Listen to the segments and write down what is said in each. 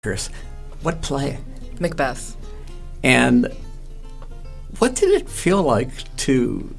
Chris, what play? Macbeth. And what did it feel like to,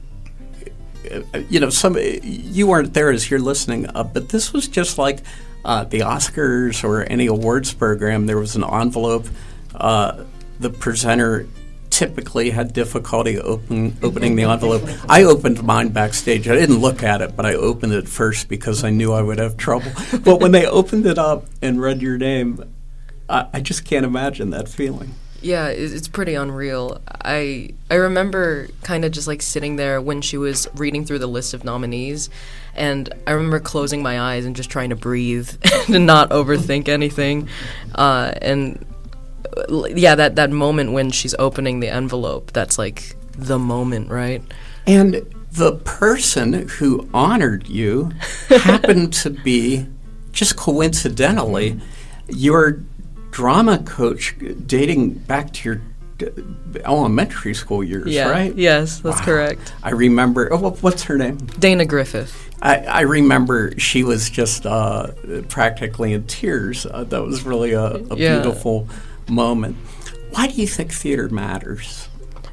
you weren't there as you're listening, but this was just like the Oscars or any awards program. There was an envelope. The presenter typically had difficulty opening the envelope. I opened mine backstage. I didn't look at it, but I opened it first because I knew I would have trouble. But when they opened it up and read your name, I just can't imagine that feeling. Yeah, it's pretty unreal. I remember kind of just like sitting there when she was reading through the list of nominees, and I remember closing my eyes and just trying to breathe and not overthink anything. And yeah, that moment when she's opening the envelope, that's like the moment, right? And the person who honored you happened to be, just coincidentally, your drama coach dating back to your elementary school years, right? Yes, that's correct. I remember, what's her name? Dana Griffith. I remember she was just practically in tears. That was really a beautiful moment. Why do you think theater matters?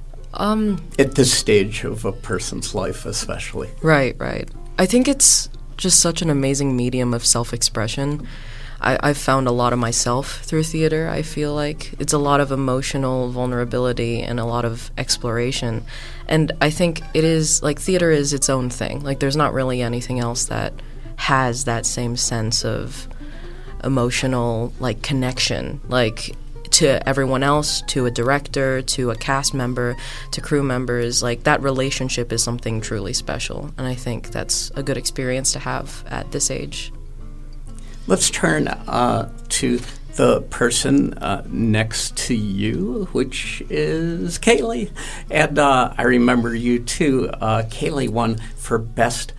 At this stage of a person's life, especially. Right. I think it's just such an amazing medium of self-expression. I've found a lot of myself through theater. I feel like it's a lot of emotional vulnerability and a lot of exploration. And I think it is, like, theater is its own thing. Like, there's not really anything else that has that same sense of emotional, like, connection, like, to everyone else, to a director, to a cast member, to crew members. Like, that relationship is something truly special. And I think that's a good experience to have at this age. Let's turn to the person next to you, which is Kaylee. And I remember you, too. Kaylee won for Best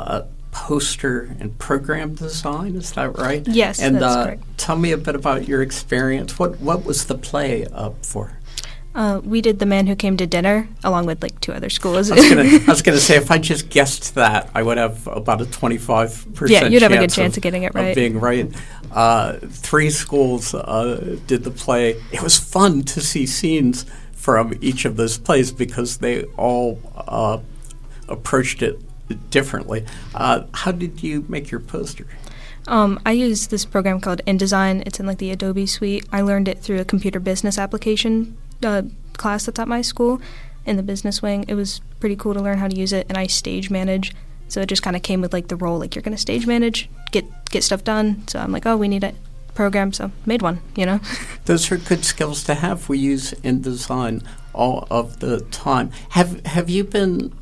Poster and Program Design. Is that right? Yes, and, that's correct. Tell me a bit about your experience. What was the play up for? We did The Man Who Came to Dinner, along with, like, 2 other schools. I was going to say, if I just guessed that, I would have about a 25% yeah, you'd have a good chance of getting it right. Of being right. 3 schools did the play. It was fun to see scenes from each of those plays because they all approached it differently. How did you make your poster? I use this program called InDesign. It's in, like, the Adobe suite. I learned it through a computer business application class that's at my school in the business wing. It was pretty cool to learn how to use it, and I stage manage. So it just kind of came with, like, the role, like, you're going to stage manage, get stuff done. So I'm like, we need a program, so made one, Those are good skills to have. We use InDesign all of the time. Have you been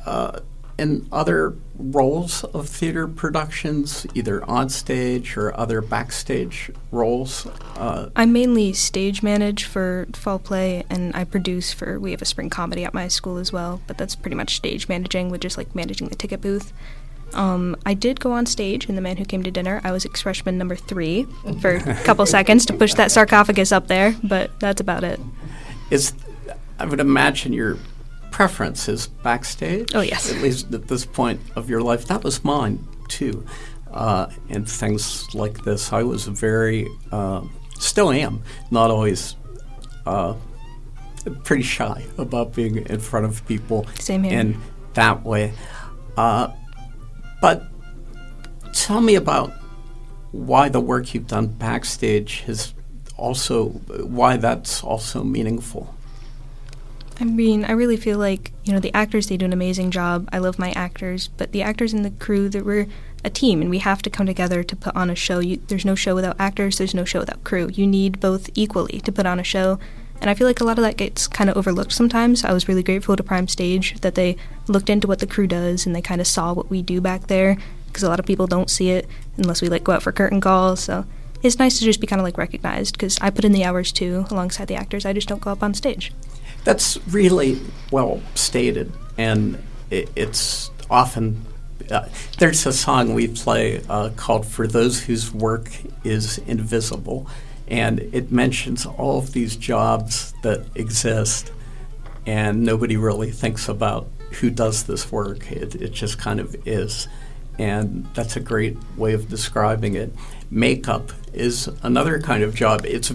in other roles of theater productions, either on stage or other backstage roles? I mainly stage manage for fall play, and I produce we have a spring comedy at my school as well, but that's pretty much stage managing with just, like, managing the ticket booth. I did go on stage in The Man Who Came to Dinner. I was ex-freshman number 3 for a couple seconds to push that sarcophagus up there, but that's about it. I would imagine your preference is backstage. Oh, yes. At least at this point of your life. That was mine, too. And things like this, I was very, still am, not always pretty shy about being in front of people. Same here. In that way. But tell me about why the work you've done backstage why that's also meaningful. I mean, I really feel like, the actors, they do an amazing job. I love my actors, but the actors and the crew, we're a team, and we have to come together to put on a show. There's no show without actors, there's no show without crew. You need both equally to put on a show, and I feel like a lot of that gets kind of overlooked sometimes. I was really grateful to Prime Stage that they looked into what the crew does, and they kind of saw what we do back there, because a lot of people don't see it unless we, like, go out for curtain calls, so it's nice to just be kind of, like, recognized, because I put in the hours, too, alongside the actors. I just don't go up on stage. That's really well stated, and it's often there's a song we play called For Those Whose Work is Invisible, and it mentions all of these jobs that exist, and nobody really thinks about who does this work. It just kind of is. and that's a great way of describing it. Makeup is another kind of job. It's